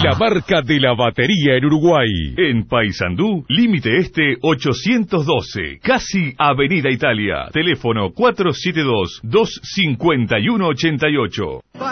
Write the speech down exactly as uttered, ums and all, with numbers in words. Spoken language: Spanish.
la marca de la batería en Uruguay. En Paysandú, Límite Este ochocientos doce, casi Avenida Italia. Teléfono cuatro siete dos, dos cinco uno, ocho ocho.